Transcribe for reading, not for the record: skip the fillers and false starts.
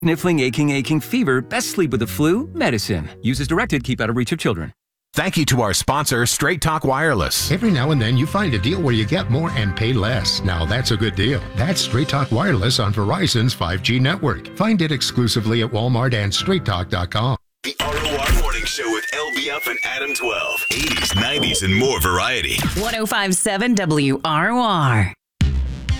Sniffling, aching fever. Best sleep with the flu. Medicine. Use as directed. Keep out of reach of children. Thank you to our sponsor, Straight Talk Wireless. Every now and then you find a deal where you get more and pay less. Now that's a good deal. That's Straight Talk Wireless on Verizon's 5G network. Find it exclusively at Walmart and straighttalk.com. The ROR Morning Show with LBF and Adam 12. 80s, 90s, and more variety. 105.7 WROR.